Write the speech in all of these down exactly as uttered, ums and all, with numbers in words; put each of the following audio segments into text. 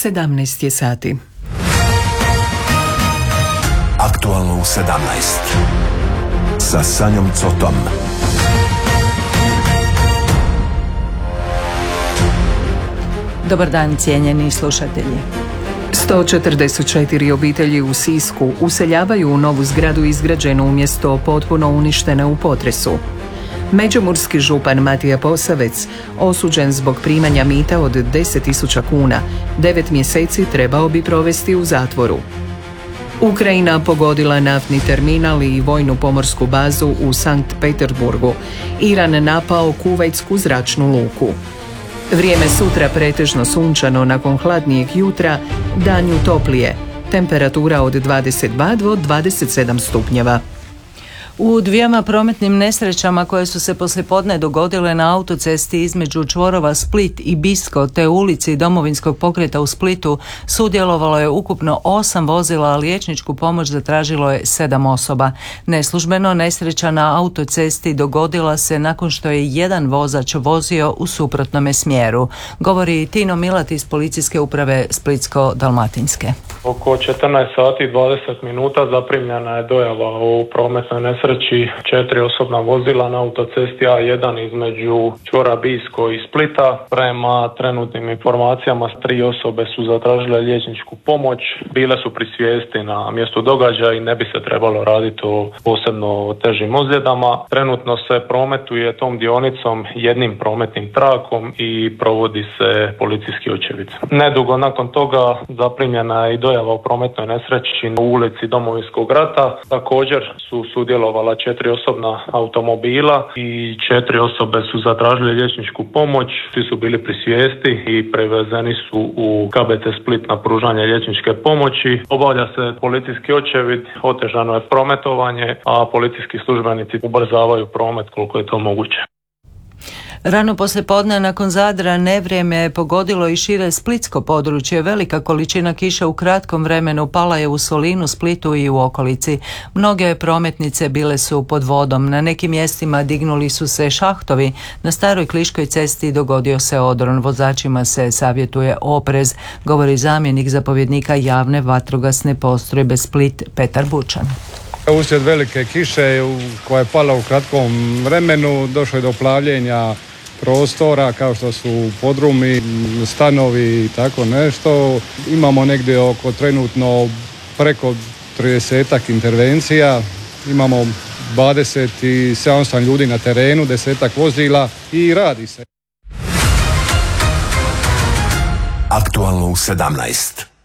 sedamnaest je sati. Aktualno u sedamnaest sa Sanjom Cotom. Dobar dan, cijenjeni slušatelji. sto četrdeset četiri obitelji u Sisku useljavaju u novu zgradu izgrađenu umjesto potpuno uništene u potresu. Međimurski župan Matija Posavec, osuđen zbog primanja mita od deset tisuća kuna, devet mjeseci trebao bi provesti u zatvoru. Ukrajina pogodila naftni terminal i vojnu pomorsku bazu u Sankt Peterburgu. Iran napao Kuvajtsku zračnu luku. Vrijeme sutra pretežno sunčano nakon hladnijeg jutra, danju toplije. Temperatura od dvadeset dva do dvadeset sedam stupnjeva. U dvijema prometnim nesrećama koje su se poslijepodne dogodile na autocesti između čvorova Split i Bisko te ulici Domovinskog pokreta u Splitu sudjelovalo je ukupno osam vozila, a liječničku pomoć zatražilo je sedam osoba. Neslužbeno nesreća na autocesti dogodila se nakon što je jedan vozač vozio u suprotnome smjeru. Govori Tino Milat iz Policijske uprave Splitsko-dalmatinske. Oko četrnaest sati i dvadeset minuta zaprimljena je dojava o prometnoj nesreći četiri osobna vozila na autocesti A jedan između čvora Bisko i Splita. Prema trenutnim informacijama tri osobe su zatražile liječničku pomoć, bile su pri svijesti na mjestu događaja i ne bi se trebalo raditi o posebno težim ozljedama. Trenutno se prometuje tom dionicom jednim prometnim trakom i provodi se policijski očevid. Nedugo nakon toga zaprimljena je i dojava o prometnoj nesreći u ulici Domovinskog rata. Također su sudjelovala četiri osobna automobila i četiri osobe su zatražile liječničku pomoć. Svi su bili pri svijesti i prevezeni su u K B C Split na pružanje liječničke pomoći. Obavlja se policijski očevid, otežano je prometovanje, a policijski službenici ubrzavaju promet koliko je to moguće. Rano poslijepodne nakon Zadra nevrijeme je pogodilo i šire splitsko područje. Velika količina kiše u kratkom vremenu pala je u Solinu, Splitu i u okolici. Mnoge prometnice bile su pod vodom. Na nekim mjestima dignuli su se šahtovi. Na staroj Kliškoj cesti dogodio se odron. Vozačima se savjetuje oprez, govori zamjenik zapovjednika javne vatrogasne postrojbe Split Petar Bučan. Uslijed velike kiše koja je pala u kratkom vremenu došlo je do plavljenja prostora kao što su podrumi, stanovi i tako nešto. Imamo negdje oko trenutno preko tridesetak intervencija, imamo dvadeset sedam ljudi na terenu, desetak vozila i radi se. Aktualno u sedamnaest.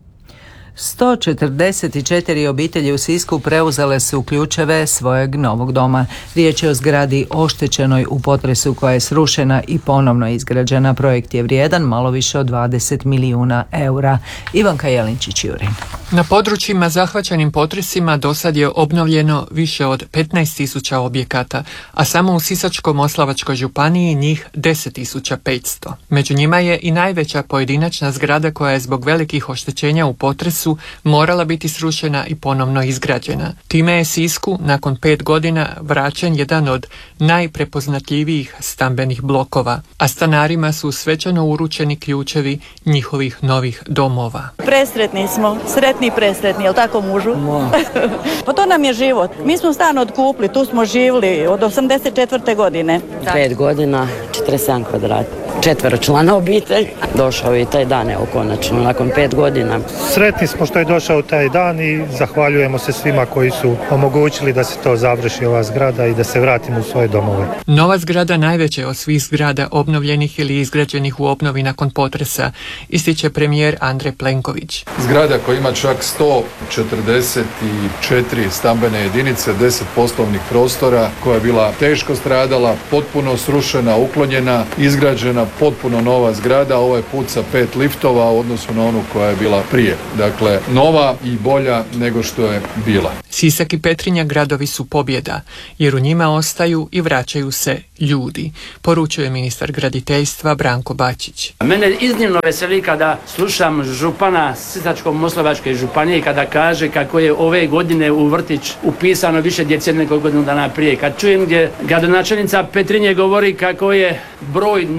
sto četrdeset četiri obitelji u Sisku preuzele su ključeve svojeg novog doma. Riječ je o zgradi oštećenoj u potresu koja je srušena i ponovno izgrađena. Projekt je vrijedan malo više od dvadeset milijuna eura. Ivanka Jelinčić-Jurin. Na područjima zahvaćenim potresima dosad je obnovljeno više od petnaest tisuća objekata, a samo u Sisačko-moslavačkoj županiji njih deset tisuća petsto. Među njima je i najveća pojedinačna zgrada koja je zbog velikih oštećenja u potresu morala biti srušena i ponovno izgrađena. Time je Sisku nakon pet godina vraćen jedan od najprepoznatljivijih stambenih blokova, a stanarima su svečano uručeni ključevi njihovih novih domova. Presretni smo, sretni i presretni, jel tako mužu? Pa to nam je život. Mi smo stan otkupili, tu smo živjeli od osamdeset četvrte godine. Pet godina, četrdeset sedam kvadrata. Četveročlana obitelj. Došao je i taj dan, evo konačno, nakon pet godina. Sretni smo što je došao taj dan i zahvaljujemo se svima koji su omogućili da se to završi, ova zgrada, i da se vratimo u svoje domove. Nova zgrada najveća od svih zgrada obnovljenih ili izgrađenih u obnovi nakon potresa, ističe premijer Andrej Plenković. Zgrada koja ima čak sto četrdeset četiri stambene jedinice, deset poslovnih prostora, koja je bila teško stradala, potpuno srušena, uklonjena, izgrađena potpuno nova zgrada, ovaj put sa pet liftova u odnosu na onu koja je bila prije. Dakle, nova i bolja nego što je bila. Sisak i Petrinja gradovi su pobjeda, jer u njima ostaju i vraćaju se ljudi, poručuje ministar graditeljstva Branko Bačić. Mene iznimno veseli kada slušam župana Sisačko-moslavačke županije kada kaže kako je ove godine u vrtić upisano više djece nego godinu dana prije. Kad čujem gdje gradonačelnica Petrinje govori kako je broj novorođenih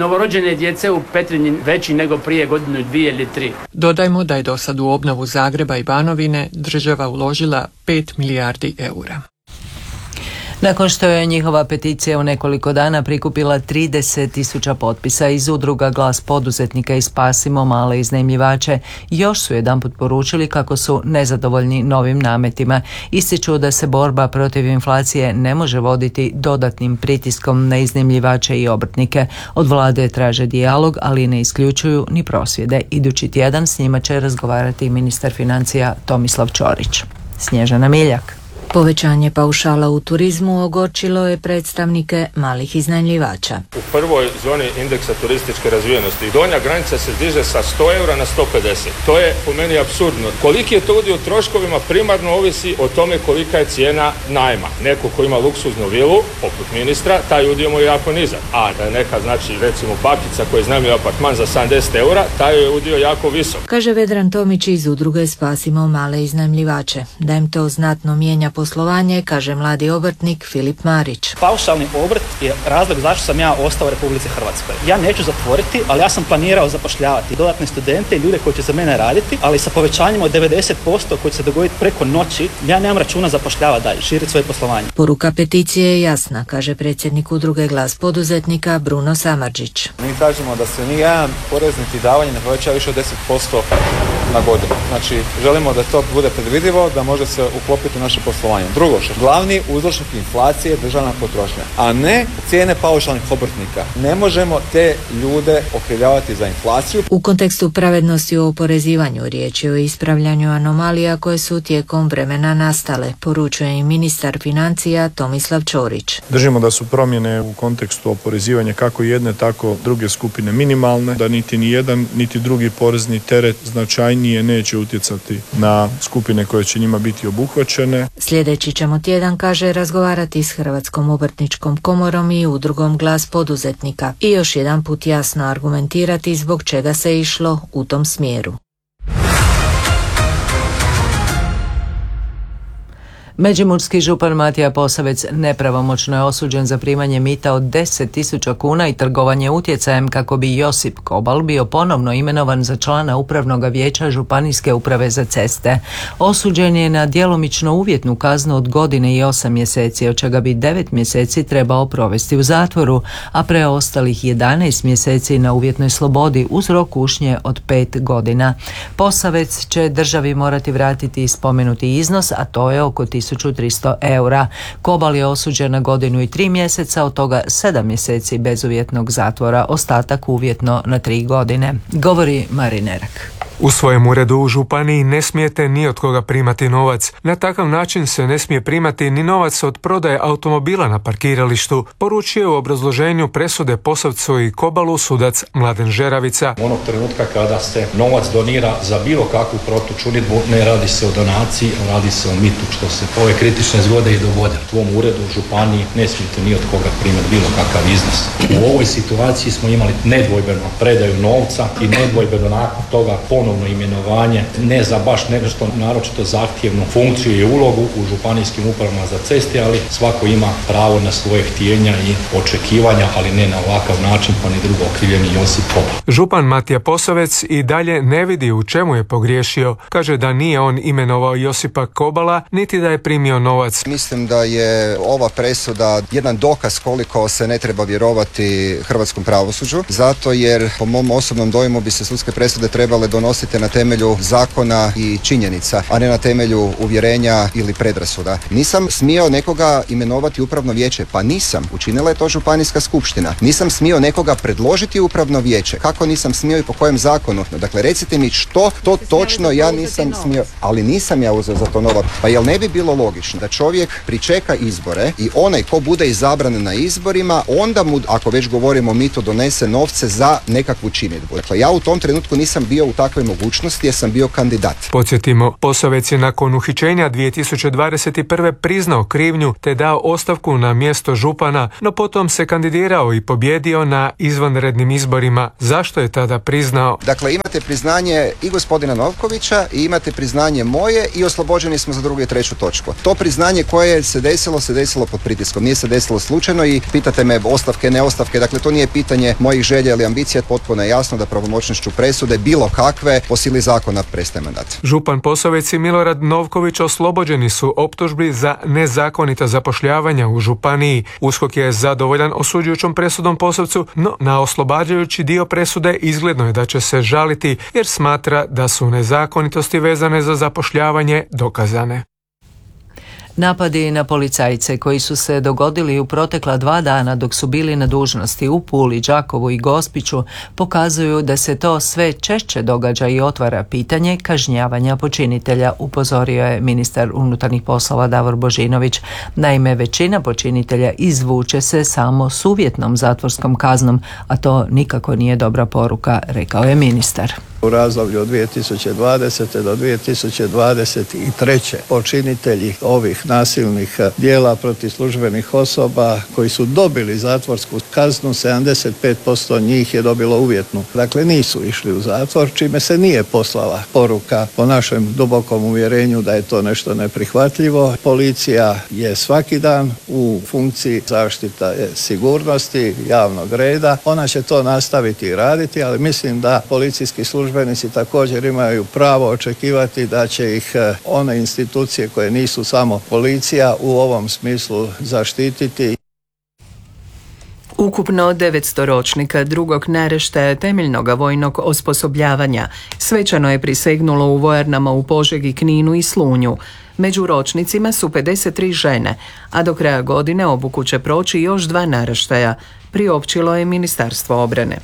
rođene djece u Petrinji veći nego prije godinu, dvije ili tri. Dodajmo da je do sad u obnovu Zagreba i Banovine država uložila pet milijardi eura. Nakon što je njihova peticija u nekoliko dana prikupila trideset tisuća potpisa iz udruga Glas poduzetnika i Spasimo male iznajmljivače, još su jedanput poručili kako su nezadovoljni novim nametima. Ističu da se borba protiv inflacije ne može voditi dodatnim pritiskom na iznajmljivače i obrtnike. Od vlade traže dijalog, ali ne isključuju ni prosvjede. Idući tjedan s njima će razgovarati ministar financija Tomislav Ćorić. Snježana Miljak. Povećanje paušala u turizmu ogorčilo je predstavnike malih iznajmljivača. U prvoj zoni indeksa turističke razvijenosti donja granica se diže sa sto eura na sto pedeset. To je po meni apsurdno. Koliki je to udio u troškovima primarno ovisi o tome kolika je cijena najma. Neko ko ima luksuznu vilu, poput ministra, taj udio mu je jako nizak. A neka, znači, recimo bakica koja iznajmljuje apartman za sedamdeset eura, taj je udio jako visok. Kaže Vedran Tomić iz udruge Spasimo male iznajmljivače. Da im to znatno mijenja poslovanje, kaže mladi obrtnik Filip Marić. Paušalni obrt je razlog zašto sam ja ostao u Republici Hrvatskoj. Ja neću zatvoriti, ali ja sam planirao zapošljavati dodatne studente i ljude koji će za mene raditi, ali sa povećanjem od devedeset posto koji će se dogoditi preko noći, ja nemam računa zapošljavati dalje, širiti svoje poslovanje. Poruka peticije je jasna, kaže predsjednik udruge Glas poduzetnika Bruno Samardžić. Mi tražimo da se ni jedan porez niti davanje ne poveća više od deset posto na godinu. Znači, želimo da to bude predvidivo, da može se uklopiti u naše poslovanje. Drugo, što glavni uzročnik inflacije je državna potrošnja, a ne cijene paušalnih obrtnika. Ne možemo te ljude okrivljavati za inflaciju. U kontekstu pravednosti u oporezivanju riječ je o ispravljanju anomalija koje su tijekom vremena nastale, poručuje i ministar financija Tomislav Ćorić. Držimo da su promjene u kontekstu oporezivanja kako jedne, tako druge skupine minimalne, da niti ni jedan, niti drugi porezni teret značajnije neće utjecati na skupine koje će njima biti obuhvaćene. Sljedeći ćemo tjedan, kaže, razgovarati s Hrvatskom obrtničkom komorom i udrugom Glas poduzetnika i još jedan put jasno argumentirati zbog čega se išlo u tom smjeru. Međimurski župan Matija Posavec nepravomoćno je osuđen za primanje mita od deset tisuća kuna i trgovanje utjecajem kako bi Josip Kobal bio ponovno imenovan za člana upravnog vijeća Županijske uprave za ceste. Osuđen je na djelomično uvjetnu kaznu od godine i osam mjeseci, od čega bi devet mjeseci trebao provesti u zatvoru, a preostalih jedanaest mjeseci na uvjetnoj slobodi uz rok kušnje od pet godina. Posavec će državi morati vratiti spomenuti iznos, a to je oko tisuću tristo eura. Kobal je osuđen na godinu i tri mjeseca, od toga sedam mjeseci bezuvjetnog zatvora, ostatak uvjetno na tri godine. Govori Marinerak. U svojem uredu u županiji ne smijete ni od koga primati novac. Na takav način se ne smije primati ni novac od prodaje automobila na parkiralištu, poručio u obrazloženju presude Posavcu i Kobalu sudac Mladen Žeravica. Onog trenutka kada se novac donira za bilo kakvu protučinidbu, ne radi se o donaciji, radi se o mitu, što se ove kritične zgode i dogode. U ovom uredu u županiji ne smijete ni od koga primati bilo kakav iznos. U ovoj situaciji smo imali nedvojbeno predaju novca i nedvojbeno nakon toga ponovno imenovanje, ne za baš nešto naročito zahtjevnu funkciju i ulogu u županijskim upravama za ceste, ali svako ima pravo na svoje htjenja i očekivanja, ali ne na ovakav način, pa ni drugo okrivljeni Josip Kobal. Župan Matija Posavec i dalje ne vidi u čemu je pogriješio. Kaže da nije on imenovao Josipa Kobala, niti da je primio novac. Mislim da je ova presuda jedan dokaz koliko se ne treba vjerovati hrvatskom pravosuđu, zato jer po mom osobnom dojmu bi se sudske presude trebale donositi na temelju zakona i činjenica, a ne na temelju uvjerenja ili predrasuda. Nisam smio nekoga imenovati upravno vijeće, pa nisam. Učinila je to županijska skupština. Nisam smio nekoga predložiti upravno vijeće. Kako nisam smio i po kojem zakonu? Dakle, recite mi što to točno ja nisam smio, ali nisam ja uzeo za to novac. Pa jel ne bi bilo logično da čovjek pričeka izbore i onaj ko bude izabran na izborima, onda mu, ako već govorimo o mitu, donese novce za nekakvu činidbu. Dakle, ja u tom trenutku nisam bio u takvoj mogućnosti jer sam bio kandidat. Podsjetimo, Posavec je nakon uhićenja dvije tisuće dvadeset prve priznao krivnju te dao ostavku na mjesto župana, no potom se kandidirao i pobjedio na izvanrednim izborima. Zašto je tada priznao? Dakle, imate imate priznanje i gospodina Novkovića i imate priznanje moje i oslobođeni smo za drugu i treću točku. To priznanje koje se desilo, se desilo pod pritiskom. Nije se desilo slučajno i pitate me ostavke, ne ostavke. Dakle, to nije pitanje mojih želja ili ambicija. Potpuno je jasno da pravomoćnošću presude bilo kakve po sili zakona prestaje mandat. Župan Posavec i Milorad Novković oslobođeni su optužbi za nezakonita zapošljavanja u županiji. USKOK je zadovoljan osuđujućom presudom Posavcu, no na oslobađajući dio presude izgledno je da će se žaliti jer smatra da su nezakonitosti vezane za zapošljavanje dokazane. Napadi na policajce koji su se dogodili u protekla dva dana dok su bili na dužnosti u Puli, Đakovu i Gospiću pokazuju da se to sve češće događa i otvara pitanje kažnjavanja počinitelja, upozorio je ministar unutarnjih poslova Davor Božinović. Naime, većina počinitelja izvuče se samo s uvjetnom zatvorskom kaznom, a to nikako nije dobra poruka, rekao je ministar. U razdoblju od dvije tisuće dvadesete do dvije tisuće dvadeset treće počinitelji ovih nasilnih djela protiv službenih osoba koji su dobili zatvorsku kaznu, sedamdeset pet posto njih je dobilo uvjetnu. Dakle, nisu išli u zatvor, čime se nije poslala poruka po našem dubokom uvjerenju da je to nešto neprihvatljivo. Policija je svaki dan u funkciji zaštita sigurnosti, javnog reda. Ona će to nastaviti raditi, ali mislim da policijski službenici Službenici također imaju pravo očekivati da će ih one institucije koje nisu samo policija u ovom smislu zaštititi. Ukupno devetsto ročnika drugog naraštaja temeljnog vojnog osposobljavanja svečano je prisegnulo u vojarnama u Požegi, Kninu i Slunju. Među ročnicima su pedeset tri žene, a do kraja godine obuku će proći još dva naraštaja, priopćilo je Ministarstvo obrane.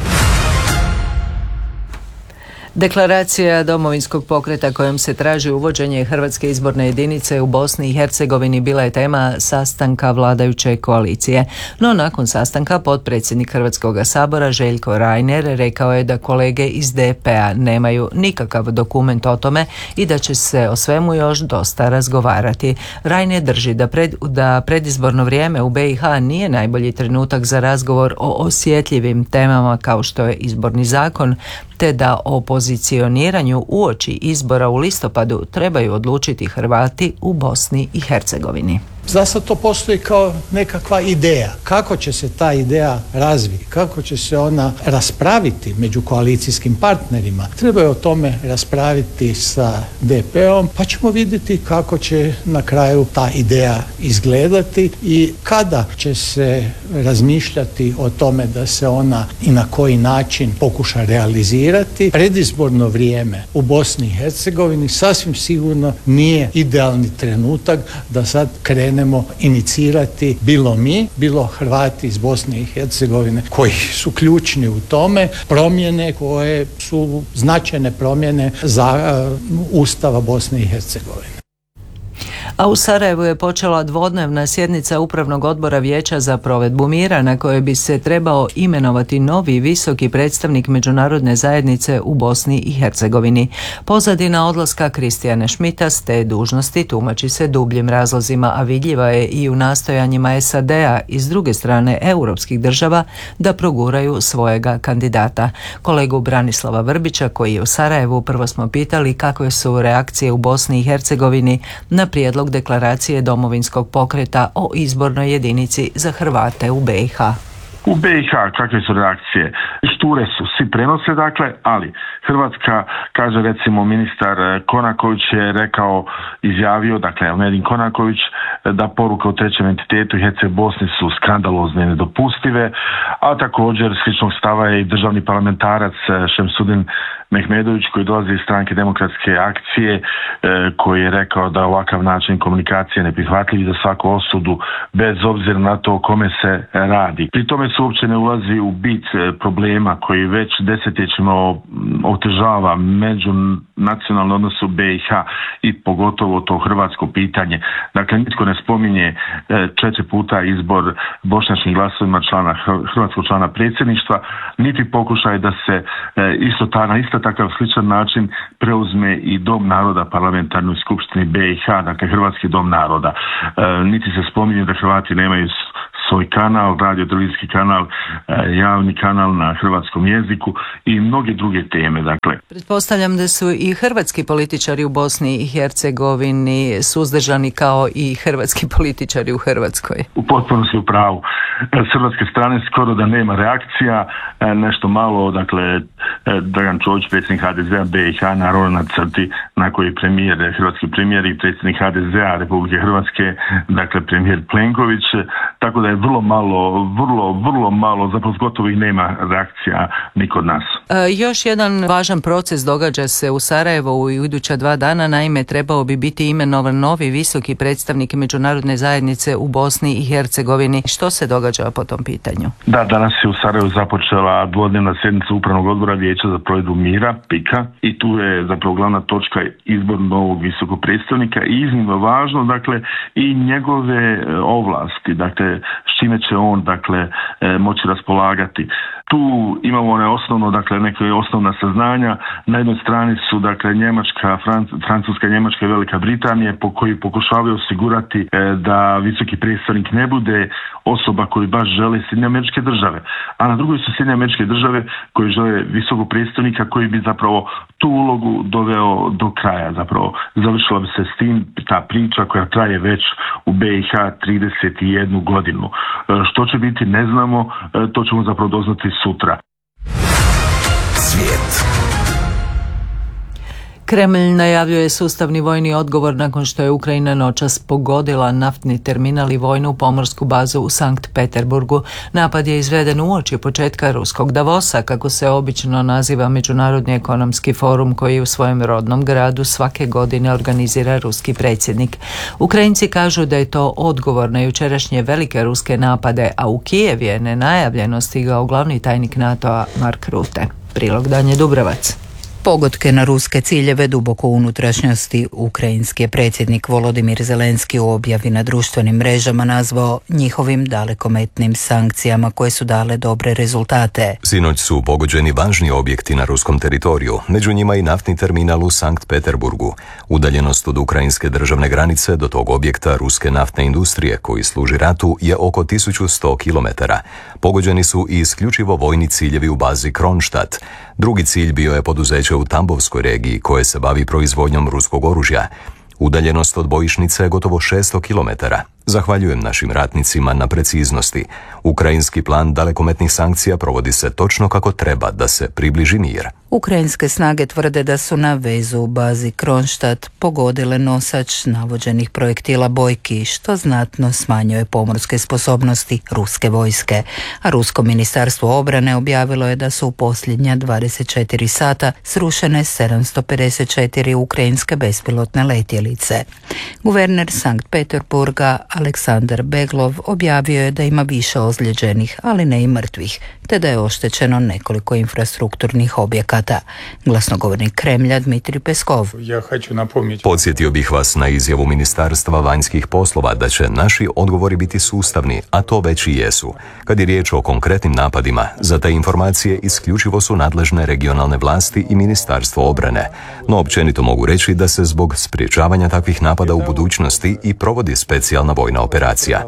Deklaracija Domovinskog pokreta kojom se traži uvođenje Hrvatske izborne jedinice u Bosni i Hercegovini bila je tema sastanka vladajuće koalicije. No nakon sastanka potpredsjednik Hrvatskog sabora Željko Reiner rekao je da kolege iz D P-a nemaju nikakav dokument o tome i da će se o svemu još dosta razgovarati. Reiner drži da, pred, da predizborno vrijeme u B i H nije najbolji trenutak za razgovor o osjetljivim temama kao što je izborni zakon, te da o pozicioniranju uoči izbora u listopadu trebaju odlučiti Hrvati u Bosni i Hercegovini. Za sad to postoji kao nekakva ideja. Kako će se ta ideja razviti, kako će se ona raspraviti među koalicijskim partnerima, treba je o tome raspraviti sa D P-om, pa ćemo vidjeti kako će na kraju ta ideja izgledati i kada će se razmišljati o tome da se ona i na koji način pokuša realizirati. Predizborno vrijeme u Bosni i Hercegovini sasvim sigurno nije idealni trenutak da sad krene inicirati bilo mi, bilo Hrvati iz Bosne i Hercegovine koji su ključni u tome, promjene koje su značajne promjene za uh, Ustava Bosne i Hercegovine. A u Sarajevu je počela dvodnevna sjednica Upravnog odbora Vijeća za provedbu mira na kojoj bi se trebao imenovati novi visoki predstavnik međunarodne zajednice u Bosni i Hercegovini. Pozadina odlaska Kristijana Šmita s te dužnosti tumači se dubljim razlozima, a vidljiva je i u nastojanjima S A D-a i s druge strane europskih država da proguraju svojega kandidata. Kolegu Branislava Vrbića koji je u Sarajevu prvo smo pitali kakve su reakcije u Bosni i Hercegovini na prijedlog deklaracije Domovinskog pokreta o izbornoj jedinici za Hrvate u B i H. U B i H kakve su reakcije? Šture su, svi prenose dakle, ali Hrvatska, kaže recimo ministar Konaković je rekao, izjavio, dakle Medin Konaković, da poruke u trećem entitetu i Herceg Bosni su skandalozne i nedopustive, a također sličnog stava je i državni parlamentarac Šemsudin Mehmedović koji dolazi iz stranke Demokratske akcije, koji je rekao da ovakav način komunikacije neprihvatljiv za svaku osudu bez obzira na to o kome se radi. Pri tome se uopće ne ulazi u bit problema koji već desetljećima otežava nacionalne odnose u B i H i pogotovo to hrvatsko pitanje. Dakle, nitko ne spominje četiri puta izbor bošnjačkim glasovima člana, hrvatskog člana predsjedništva, niti pokušaj da se isto ta, na isto takav sličan način preuzme i Dom naroda parlamentarnoj skupštini B i H, dakle Hrvatski dom naroda. Niti se spominje da Hrvati nemaju svoj kanal, radio-televizijski kanal, javni kanal na hrvatskom jeziku i mnoge druge teme. Dakle, pretpostavljam da su i hrvatski političari u Bosni i Hercegovini suzdržani kao i hrvatski političari u Hrvatskoj. U potpunosti u pravu. S hrvatske strane skoro da nema reakcija, nešto malo, dakle, Dragan Čović, predsjednik H D Z-a B i H, naravno na crti na koji je premijer, hrvatski premijer i predsjednik H D Z-a Republike Hrvatske, dakle premijer Plenković, tako da je vrlo malo, vrlo, vrlo malo, zapravo gotovo i nema reakcija ni kod nas. E, još jedan važan proces događa se u Sarajevu u iduća dva dana, naime trebao bi biti imenovan novi visoki predstavnik međunarodne zajednice u Bosni i Hercegovini. Što se događa po tom pitanju? Da, danas je u Sarajevu započela dvodnevna sjednica Upravnog odbora Vijeća za provedbu mira, PIKA, i tu je zapravo glavna točka izbor novog visokog predstavnika i iznimno važno, dakle, i njegove ovlasti, dakle, s čime će on, dakle, moći raspolagati. Tu imamo one osnovno, dakle, neke osnovna saznanja. Na jednoj strani su, dakle, Njemačka, Francuska, Njemačka i Velika Britanija po koji pokušavaju osigurati da visoki predstavnik ne bude osoba koju baš žele Sjedinjene Američke Države. A na drugoj su Sjedinjene Američke Države koji žele visokog predstavnika koji bi zapravo tu ulogu doveo do kraja. Zapravo završila bi se s tim ta priča koja traje već u B i H trideset jednu godinu. Što će biti ne znamo, to ćemo zapravo doznati sutra. Svijet. Kremlj najavljuje sustavni vojni odgovor nakon što je Ukrajina noćas pogodila naftni terminal i vojnu pomorsku bazu u Sankt Peterburgu. Napad je izveden uoči početka ruskog Davosa, kako se obično naziva Međunarodni ekonomski forum koji u svojem rodnom gradu svake godine organizira ruski predsjednik. Ukrajinci kažu da je to odgovor na jučerašnje velike ruske napade, a u Kijev je nenajavljeno stigao glavni tajnik NATO-a Mark Rutte. Prilog Danje Dubrovac. Pogodke na ruske ciljeve duboko u unutrašnjosti ukrajinski je predsjednik Volodimir Zelenski u objavi na društvenim mrežama nazvao njihovim dalekometnim sankcijama koje su dale dobre rezultate. Sinoć su pogođeni važni objekti na ruskom teritoriju, među njima i naftni terminal u Sankt Peterburgu. Udaljenost od ukrajinske državne granice do tog objekta ruske naftne industrije koji služi ratu je oko tisuću sto kilometara. Pogođeni su i isključivo vojni ciljevi u bazi Kronstadt. Drugi cilj bio je poduzeće u Tambovskoj regiji koje se bavi proizvodnjom ruskog oružja. Udaljenost od bojišnice je gotovo šesto kilometara. Zahvaljujem našim ratnicima na preciznosti. Ukrajinski plan dalekometnih sankcija provodi se točno kako treba da se približi mir. Ukrajinske snage tvrde da su na vezu u bazi Kronstadt pogodile nosač navođenih projektila bojki, što znatno smanjuje pomorske sposobnosti ruske vojske. A rusko ministarstvo obrane objavilo je da su u posljednja dvadeset četiri sata srušene sedamsto pedeset četiri ukrajinske bespilotne letjelice. Guverner Sankt Peterburga Aleksandar Beglov objavio je da ima više ozlijeđenih, ali ne i mrtvih, te da je oštećeno nekoliko infrastrukturnih objekata. Glasnogovornik Kremlja Dmitrij Peskov. Podsjetio bih vas na izjavu Ministarstva vanjskih poslova da će naši odgovori biti sustavni, a to već i jesu. Kad je riječ o konkretnim napadima, za te informacije isključivo su nadležne regionalne vlasti i Ministarstvo obrane. No općenito mogu reći da se zbog sprječavanja takvih napada u budućnosti i provodi specijalna vojna operacija.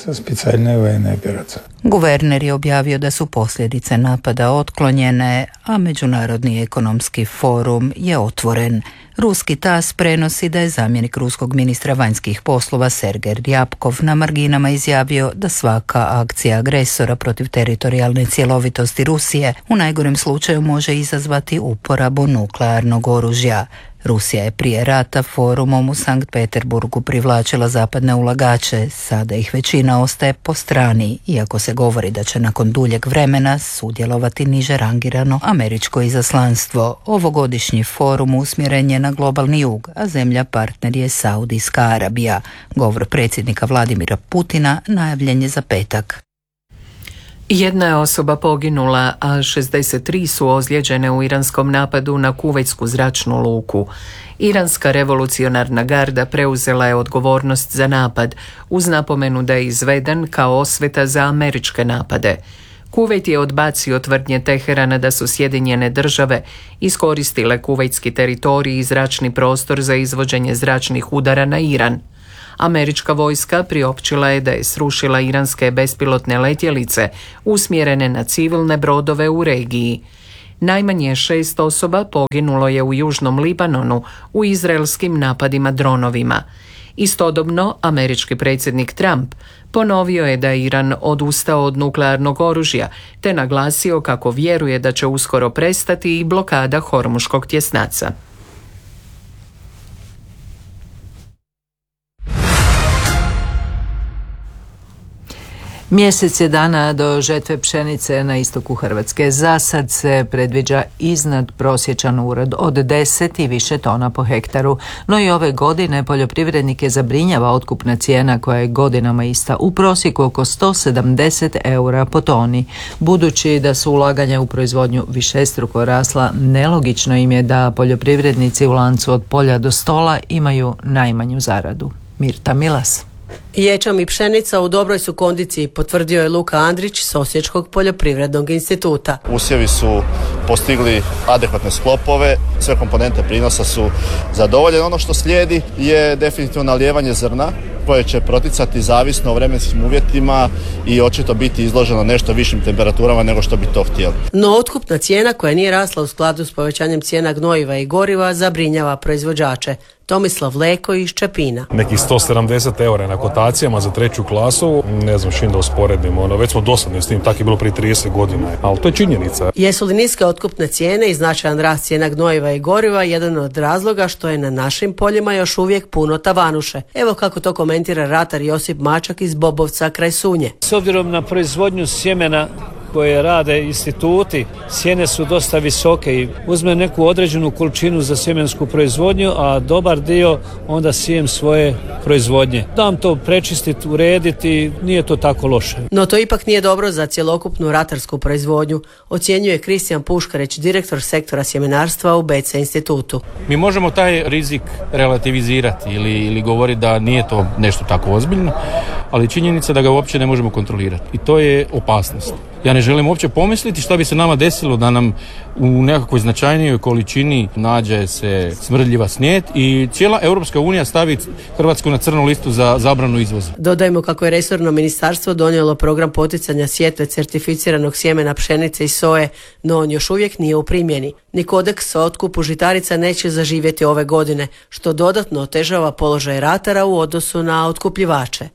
Guverner je objavio da su posljedice napada otklonjene, a Međunarodni ekonomski forum je otvoren. Ruski tas prenosi da je zamjenik ruskog ministra vanjskih poslova Sergej Ryabkov na marginama izjavio da svaka akcija agresora protiv teritorijalne cjelovitosti Rusije u najgorem slučaju može izazvati uporabu nuklearnog oružja. Rusija je prije rata forumom u Sankt Peterburgu privlačila zapadne ulagače, sada ih većina ostaje po strani, iako se govori da će nakon duljeg vremena sudjelovati niže rangirano američko izaslanstvo. Ovogodišnji forum usmjeren je na globalni jug, a zemlja partner je Saudijska Arabija. Govor predsjednika Vladimira Putina najavljen je za petak. Jedna je osoba poginula, a šezdeset tri su ozlijeđene u iranskom napadu na kuvejtsku zračnu luku. Iranska revolucionarna garda preuzela je odgovornost za napad, uz napomenu da je izveden kao osveta za američke napade. Kuvejt je odbacio tvrdnje Teherana da su Sjedinjene države iskoristile kuvejtski teritorij i zračni prostor za izvođenje zračnih udara na Iran. Američka vojska priopćila je da je srušila iranske bespilotne letjelice usmjerene na civilne brodove u regiji. Najmanje šest osoba poginulo je u južnom Libanonu u izraelskim napadima dronovima. Istodobno, američki predsjednik Trump ponovio je da je Iran odustao od nuklearnog oružja, te naglasio kako vjeruje da će uskoro prestati i blokada Hormuškog tjesnaca. Mjesec je dana do žetve pšenice na istoku Hrvatske. Za sad se predviđa iznad prosječan urod od deset i više tona po hektaru, no i ove godine poljoprivrednike zabrinjava otkupna cijena koja je godinama ista, u prosjeku oko sto sedamdeset eura po toni. Budući da su ulaganja u proizvodnju višestruko rasla, nelogično im je da poljoprivrednici u lancu od polja do stola imaju najmanju zaradu. Mirta Milas. Ječam i pšenica u dobroj su kondiciji, potvrdio je Luka Andrić s Osječkog poljoprivrednog instituta. Usjevi su postigli adekvatne sklopove, sve komponente prinosa su zadovoljene. Ono što slijedi je definitivno nalijevanje zrna koje će proticati zavisno o vremenskim uvjetima i očito biti izloženo nešto višim temperaturama nego što bi to htjeli. No otkupna cijena koja nije rasla u skladu s povećanjem cijena gnojiva i goriva zabrinjava proizvođače. Tomislav Leko iz Čepina. Nekih sto sedamdeset eura na kotacijama za treću klasu, ne znam čim da usporedimo, ono, već smo dosadni s tim, tako je bilo prije trideset godina, ali to je činjenica. Jesu li niske otkupne cijene i značajan rast cijena gnojiva i goriva jedan od razloga što je na našim poljima još uvijek puno tavanuše? Evo kako to komentira ratar Josip Mačak iz Bobovca kraj Sunje. S obzirom na proizvodnju sjemena koje rade instituti, cijene su dosta visoke i uzme neku određenu količinu za sjemensku proizvodnju, a dobar dio onda sijem svoje proizvodnje. Dam to prečistiti, urediti, nije to tako loše. No to ipak nije dobro za cjelokupnu ratarsku proizvodnju, ocjenjuje Kristijan Puškareć, direktor sektora sjemenarstva u B C institutu. Mi možemo taj rizik relativizirati ili, ili govoriti da nije to nešto tako ozbiljno, ali činjenica da ga uopće ne možemo kontrolirati i to je opasnost. Ja ne želim uopće pomisliti šta bi se nama desilo da nam u nekakvoj značajnijoj količini nađe se smrdljiva snijet i cijela Europska unija stavi Hrvatsku na crnu listu za zabranu izvoza. Dodajmo kako je resorno ministarstvo donijelo program poticanja sjetve certificiranog sjemena pšenice i soje, no on još uvijek nije u primjeni. Ni kodeks o otkupu žitarica neće zaživjeti ove godine, što dodatno otežava položaj ratara u odnosu na otkupljivače.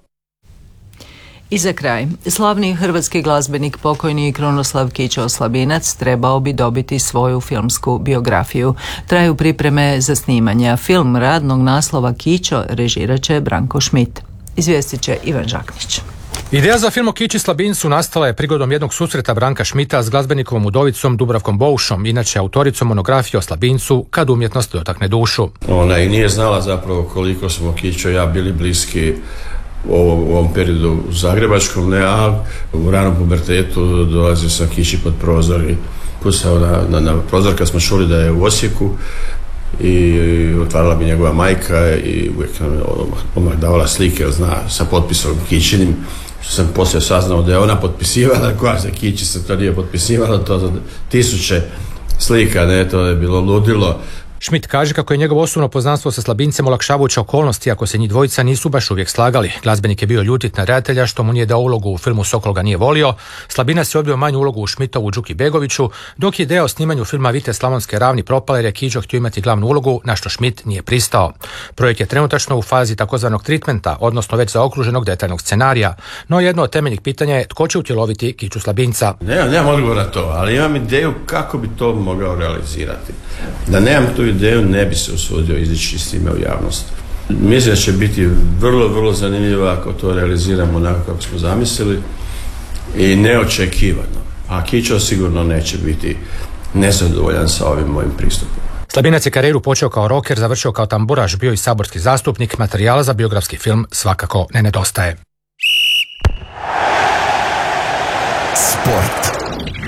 I za kraj, slavni hrvatski glazbenik pokojni Krunoslav Kićo Slabinac trebao bi dobiti svoju filmsku biografiju. Traju pripreme za snimanje, a film radnog naslova Kićo režirat će Branko Šmit. Izvijestit će Ivan Žaknić. Ideja za film o Kići Slabincu nastala je prigodom jednog susreta Branka Šmita s glazbenikovom udovicom Dubravkom Boušom, inače autoricom monografije o Slabincu Kad umjetnost dotakne dušu. Ona i nije znala zapravo koliko smo Kićo i ja bili bliski u ovom periodu u Zagrebačkom, ne, a u ranom pubertetu dolazio sam Kići pod prozor i kusao na, na, na prozor kad smo čuli da je u Osijeku i otvarala bi njegova majka i uvijek nam je odmah davala slike, zna, sa potpisom Kićinim, što sam poslije saznao da je ona potpisivala, koja se Kići se to nije potpisivala, to za tisuće slika, ne, to je bilo ludilo. Šmit kaže kako je njegovo osobno poznanstvo sa Slabincem olakšavajuća okolnosti ako se njih dvojica nisu baš uvijek slagali. Glazbenik je bio ljutit na redatelja što mu nije dao ulogu u filmu Sokol ga nije volio. Slabinac je odbio manju ulogu u Šmitovu Đuki Begoviću, dok je ideja o snimanju filma Vitez Slavonske ravni propala jer je Kićo htio imati glavnu ulogu, na što Šmit nije pristao. Projekt je trenutačno u fazi takozvanog treatmenta, odnosno već zaokruženog detaljnog scenarija, no jedno od temeljnih pitanja je tko će utjeloviti Kiću Slabinca. Ne, nemam odgovor na to, ali imam ideju kako bi to mogao realizirati. Da nemam tu ideju, ne bi se usudio izići s time u javnost. Mislim da će biti vrlo, vrlo zanimljivo ako to realiziramo onako kako smo zamislili i neočekivano. A Kićo sigurno neće biti nezadovoljan sa ovim mojim pristupom. Slabinac je karijeru počeo kao rocker, završio kao tamburaš, bio i saborski zastupnik, materijala za biografski film svakako ne nedostaje. Sport.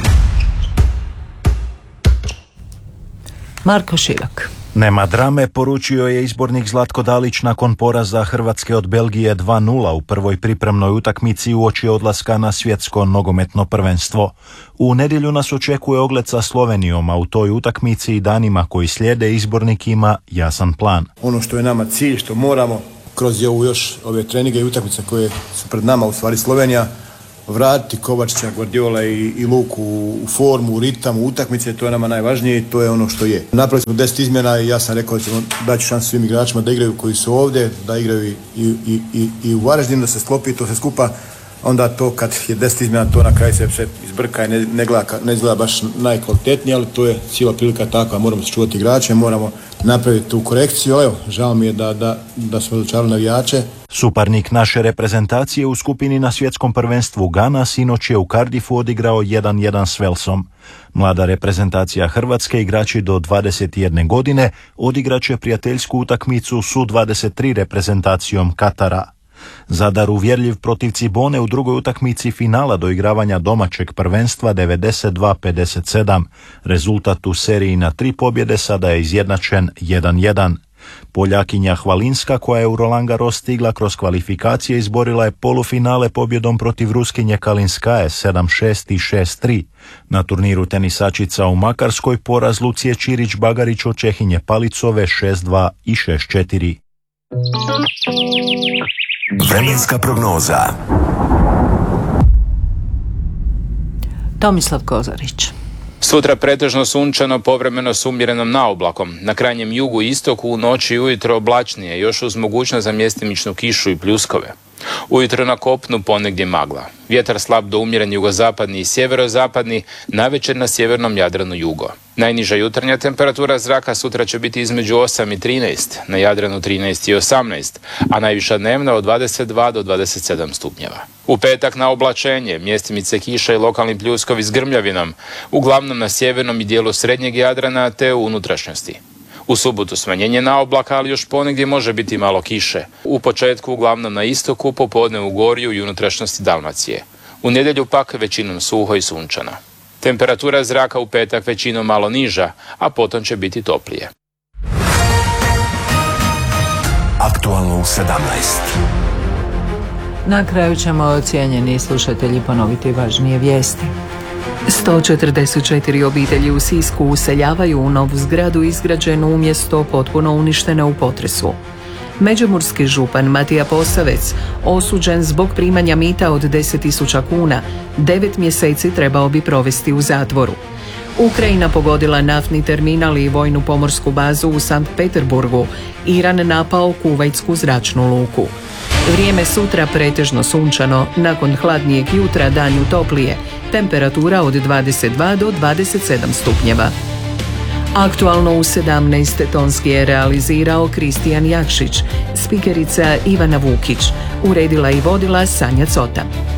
Marko Šilak. Nema drame, poručio je izbornik Zlatko Dalić nakon poraza Hrvatske od Belgije dva nula u prvoj pripremnoj utakmici uoči odlaska na svjetsko nogometno prvenstvo. U nedjelju nas očekuje ogled sa Slovenijom, a u toj utakmici i danima koji slijede izbornik ima jasan plan. Ono što je nama cilj, što moramo kroz ovu još ove treninge i utakmice koje su pred nama, u stvari Slovenija, vratiti Kovačića, Guardiola i, i Luku u formu, u ritam, u utakmice, to je nama najvažnije i to je ono što je. Napravili smo deset izmjena i ja sam rekao da ćemo dati šansu svim igračima da igraju koji su ovdje, da igraju i, i, i, i u Varaždinu, da se sklopi to se skupa. Onda to kad je deset izmjena, to na kraju se sve izbrka i ne, ne, gleda, ne izgleda baš najkvalitetnije, ali to je cijela prilika takva, moramo se čuvati igrače, moramo napraviti tu korekciju. Evo, žao mi je da, da, da smo razočarali navijače. Suparnik naše reprezentacije u skupini na svjetskom prvenstvu Gana sinoć je u Cardiffu odigrao jedan jedan s Velsom. Mlada reprezentacija Hrvatske, igrači do dvadeset jedne godine, odigraće prijateljsku utakmicu s U dvadeset tri reprezentacijom Katara. Zadar uvjerljiv protiv Cibone u drugoj utakmici finala doigravanja domaćeg prvenstva devedeset dva pedeset sedam. Rezultat u seriji na tri pobjede sada je izjednačen jedan jedan. Poljakinja Hvalinska, koja je u Roland Garros stigla kroz kvalifikacije, izborila je polufinale pobjedom protiv Ruskinje Kalinskaje sedam šest i šest tri. Na turniru tenisačica u Makarskoj poraz Lucije Čirić-Bagarić od Čehinje Palicove šest dva i šest četiri. Vremenska prognoza. Tomislav Kozarić. Sutra pretežno sunčano, povremeno s umjerenom naoblakom. Na krajnjem jugu i istoku u noći i ujutro oblačnije, još uz mogućnost za mjestimičnu kišu i pljuskove. Ujutro na kopnu ponegdje magla. Vjetar slab do umjeren jugozapadni i sjeverozapadni, navečer na sjevernom Jadranu jugo. Najniža jutarnja temperatura zraka sutra će biti između osam i trinaest, na Jadranu trinaest i osamnaest, a najviša dnevna od dvadeset dva do dvadeset sedam stupnjeva. U petak na oblačenje, mjestimice kiša i lokalni pljuskovi s grmljavinom, uglavnom na sjevernom i dijelu srednjeg Jadrana te u unutrašnjosti. U subotu smanjenje na oblaka, ali još ponegdje može biti malo kiše. U početku uglavnom na istoku, popodne u Gorju i unutrašnjosti Dalmacije. U nedjelju pak većinom suho i sunčano. Temperatura zraka u petak većinom malo niža, a potom će biti toplije. Aktualno u sedamnaest. Na kraju ćemo, cijenjeni slušatelji, ponoviti važnije vijesti. sto četrdeset četiri obitelji u Sisku useljavaju u novu zgradu izgrađenu umjesto potpuno uništene u potresu. Međimurski župan Matija Posavec, osuđen zbog primanja mita od deset tisuća kuna, devet mjeseci trebao bi provesti u zatvoru. Ukrajina pogodila naftni terminal i vojnu pomorsku bazu u Sankt Peterburgu. Iran napao Kuvajtsku zračnu luku. Vrijeme sutra pretežno sunčano, nakon hladnijeg jutra danju toplije, temperatura od dvadeset dva do dvadeset sedam stupnjeva. Aktualno u sedamnaest tonski je realizirao Kristijan Jakšić, spikerica Ivana Vukić, uredila i vodila Sanja Cota.